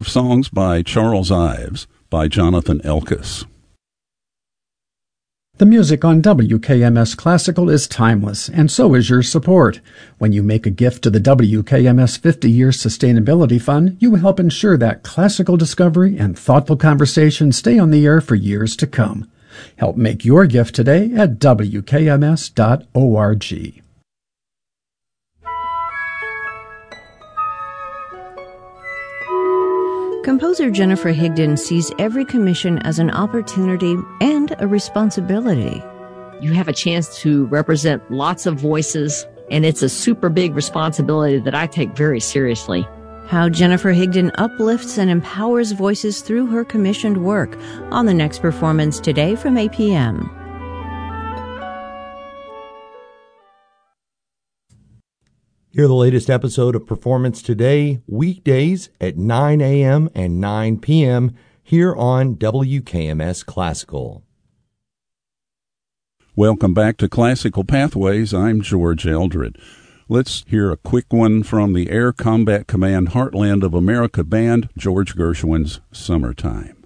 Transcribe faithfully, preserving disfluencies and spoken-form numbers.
Songs by Charles Ives by Jonathan Elkus. The music on W K M S Classical is timeless, and so is your support. When you make a gift to the W K M S fifty-year Sustainability Fund, you help ensure that classical discovery and thoughtful conversation stay on the air for years to come. Help make your gift today at W K M S dot org. Composer Jennifer Higdon sees every commission as an opportunity and a responsibility. You have a chance to represent lots of voices, and it's a super big responsibility that I take very seriously. How Jennifer Higdon uplifts and empowers voices through her commissioned work on the next performance today from eight p.m. Hear the latest episode of Performance Today, weekdays at nine a.m. and nine p.m. here on W K M S Classical. Welcome back to Classical Pathways. I'm George Eldred. Let's hear a quick one from the Air Combat Command Heartland of America Band, George Gershwin's Summertime.